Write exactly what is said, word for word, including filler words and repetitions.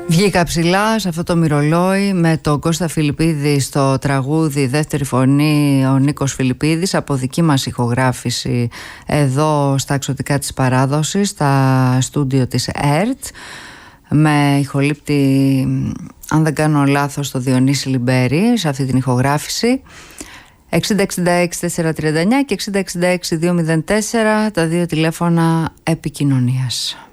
Βγήκα ψηλά σε αυτό το μυρολόι με τον Κώστα Φιλιππίδη στο τραγούδι, δεύτερη φωνή ο Νίκος Φιλιππίδης, από δική μας ηχογράφηση εδώ στα εξωτικά της παράδοσης, στα στούντιο της ΕΡΤ, με ηχολήπτη, αν δεν κάνω λάθος, το Διονύση Λιμπέρη σε αυτή την ηχογράφηση. εξήντα εξήντα έξι τετρακόσια τριάντα εννιά και εξήντα εξήντα έξι διακόσια τέσσερα, τα δύο τηλέφωνα επικοινωνίας.